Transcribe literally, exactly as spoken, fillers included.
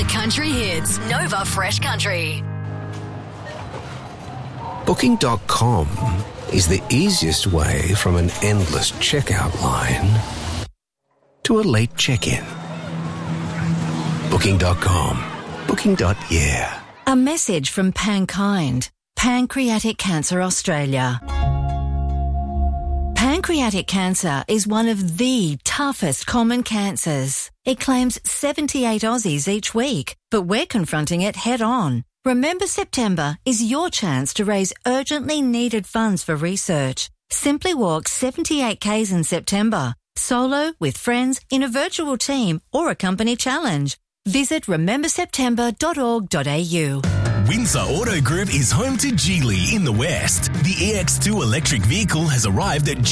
country hits. Nova Fresh Country. Booking dot com is the easiest way from an endless checkout line to a late check-in. Booking dot com. Booking. Yeah. A message from Pankind, Pancreatic Cancer Australia. Pancreatic cancer is one of the toughest common cancers. It claims seventy-eight Aussies each week, but we're confronting it head on. Remember September is your chance to raise urgently needed funds for research. Simply walk seventy-eight kays in September, solo, with friends, in a virtual team or a company challenge. Visit remember september dot org dot a u. Windsor Auto Group is home to Geely in the West. The E X two electric vehicle has arrived at